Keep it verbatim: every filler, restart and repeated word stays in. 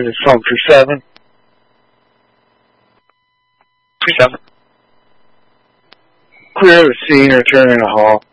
It's phone for seven. For seven. Clear the scene or turn in a hall.